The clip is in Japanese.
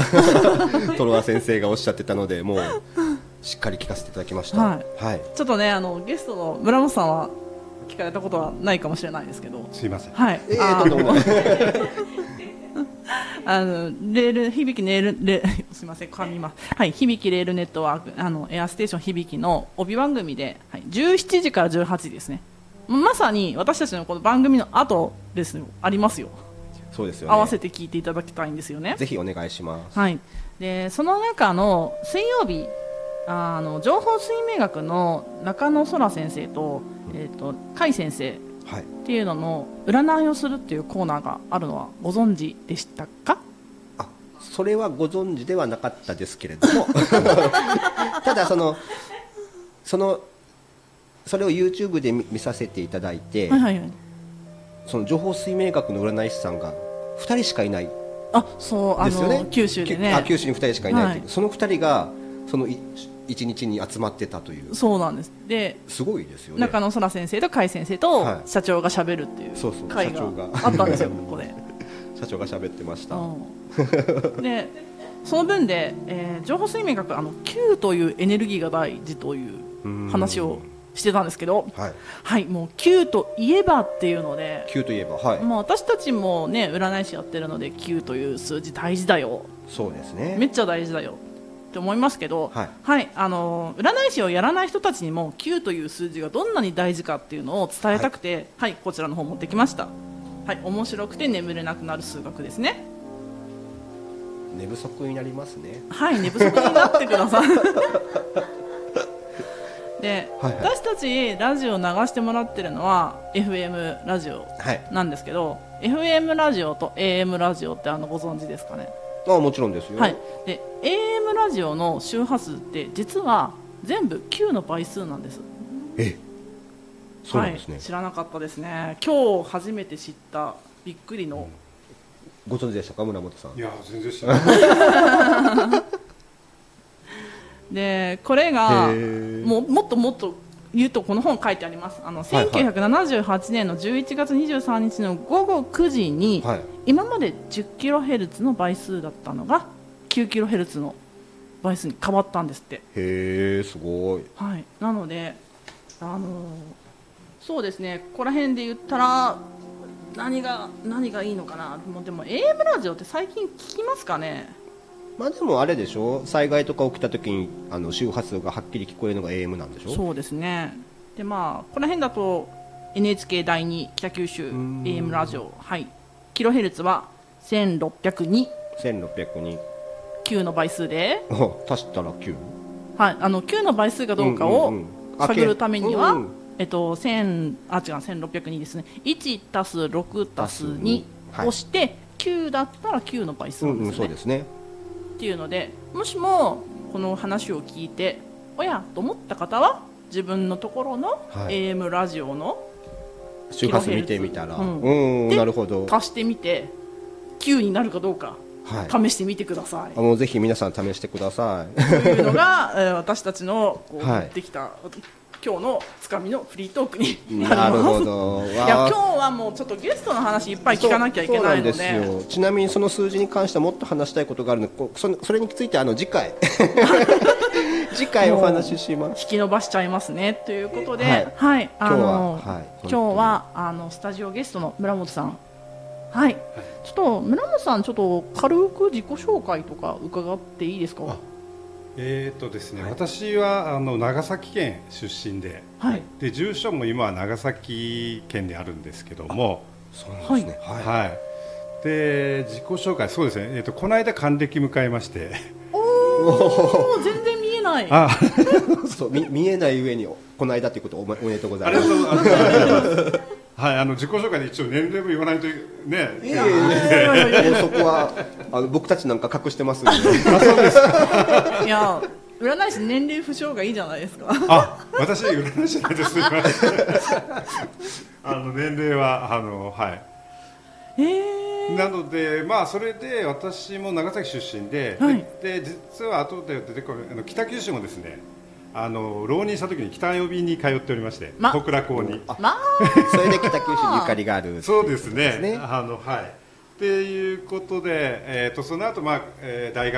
トロワ先生がおっしゃってたので、もうしっかり聞かせていただきました。 はいはい、ちょっとねゲストの村本さんは聞かれたことはないかもしれないですけど、 すいません、 はい、 とんでもない響きレールすみません、噛みます。はい、響きレールネットワークエアステーション響きの帯番組で、はい、17時から18時ですね。まさに私たちのこの番組の後ですよ、ありますよ。 そうですよね。 合わせて聞いていただきたいんですよね。 ぜひお願いします。 はい。でその中の水曜日情報水明学の中野空先生と甲斐先生っていうのの占いをするっていうコーナーがあるのはご存知でしたか？ それはご存知ではなかったですけれどもただそれを YouTube で 見させていただいて、 はいはいはい、 その情報水明学の占い師さんが2人しかいない。 そうですよね、 九州でね。 九州に2人しかいないという、 はい、 その2人がその1日に集まってたという。 そうなんです。ですごいですよね。 中野空先生と甲斐先生と社長がしゃべるっていう会があったんですよ、ここで社長がしゃべってました、 でその分で、情報水明学Q というエネルギーが大事という話をしてたんですけど、 はいはい、もう Q といえばっていうので、 Q といえば、はい、 もう私たちもね占い師やってるので Q という数字大事だよ、 そうですね、 めっちゃ大事だよって思いますけど、 はいはい、占い師をやらない人たちにも Q という数字がどんなに大事かっていうのを伝えたくて、はいはい、こちらの方持ってきました。はい、面白くて眠れなくなる数学ですね。 寝不足になりますね。 はい、寝不足になってくださいで、 はいはい、 私たちラジオ流してもらってるのは FM ラジオなんですけど、はい、FM ラジオと AM ラジオってご存知ですかね？ もちろんですよ、 はい、で AM ラジオの周波数って実は全部 Q の倍数なんです。 そうなんですね、 はい、知らなかったですね。今日初めて知ったびっくりの、 ご存知でしたか、村本さん？ いや全然知らないでこれがもっともっと言うと、この本書いてあります。1978年の11月23日の午後9時に、はい、今まで 10kHz の倍数だったのが 9kHz の倍数に変わったんですって。 へー、すごい。 はい、なのでそうですね、ここら辺で言ったら何がいいのかな。でも AM ラジオって最近聞きますかね？ でもあれでしょ、災害とか起きた時に周波数がはっきり聞こえるのが AM なんでしょ。 そうですね。でこの辺だと NHK 第2北九州 AM ラジオ、はい、キロヘルツは1602 9の倍数で足したら 9、 はい、9の倍数かどうかを探るためには、1602ですね。1足す6足す2をして、9だったら9の倍数なんですね。 そうですね。 っていうので、もしもこの話を聞いておやと思った方は自分のところの AM ラジオの周波数見てみたら、なるほど、 足してみて9になるかどうか試してみてください。 もうぜひ皆さん試してくださいというのが私たちの持ってきた今日のつかみのフリートークになります。 なるほど。 いや今日はもうちょっとゲストの話いっぱい聞かなきゃいけないので。そうなんですよ。 ちなみにその数字に関してはもっと話したいことがあるので、それについて次回次回お話しします。 引き伸ばしちゃいますねということで、 はい、 今日はスタジオゲストの村本さん、はい、ちょっと村本さん、ちょっと軽く自己紹介とか伺っていいですか？ ですね、私は長崎県出身で、で住所も今は長崎県であるんですけども。 そうなんですね。 はい。で自己紹介、そうですね、この間還暦迎えまして。 全然見えない。 そう見えない上にこの間ということをおめでとうございます。 はい、自己紹介で一応年齢も言わないとね。 そこは僕たちなんか隠してますので。 そうですか。 いや占い師年齢不詳がいいじゃないですか。 私占い師じゃないです。年齢ははい。なのでそれで私も長崎出身で、で実は後で出てくる北九州もですね。浪人した時に北予備に通っておりまして、小倉校に。 それで北九州にゆかりがある。 そうですね。はい。っていうことで、その後大学